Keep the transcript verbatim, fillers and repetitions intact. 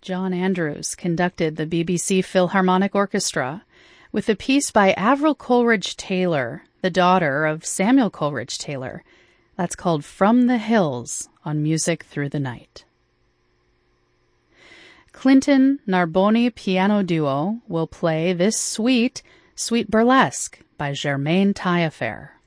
John Andrews conducted the B B C Philharmonic Orchestra with a piece by Avril Coleridge Taylor, the daughter of Samuel Coleridge Taylor. That's called From the Hills on Music Through the Night. Clinton Narboni Piano Duo will play this suite, Suite Burlesque by Germaine Taillefer.